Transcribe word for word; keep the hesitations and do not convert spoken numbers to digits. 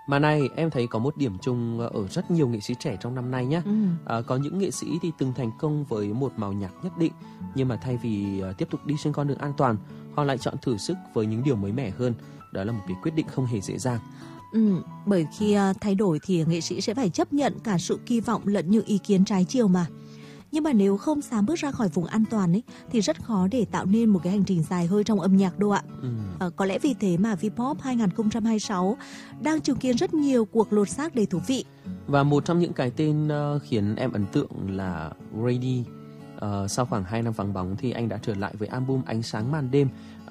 Mà này, em thấy có một điểm chung ở rất nhiều nghệ sĩ trẻ trong năm nay nhé. Ừ. À, có những nghệ sĩ thì từng thành công với một màu nhạc nhất định, nhưng mà thay vì uh, tiếp tục đi trên con đường an toàn, họ lại chọn thử sức với những điều mới mẻ hơn. Đó là một cái quyết định không hề dễ dàng. Ừ, bởi khi uh, thay đổi thì nghệ sĩ sẽ phải chấp nhận cả sự kỳ vọng lẫn những ý kiến trái chiều mà. Nhưng mà nếu không dám bước ra khỏi vùng an toàn ấy, thì rất khó để tạo nên một cái hành trình dài hơi trong âm nhạc đâu ạ. Ừ. À, có lẽ vì thế mà Vpop hai không hai sáu đang chứng kiến rất nhiều cuộc lột xác đầy thú vị. Và một trong những cái tên uh, khiến em ấn tượng là Grady. Uh, sau khoảng hai năm vắng bóng thì anh đã trở lại với album Ánh sáng màn đêm.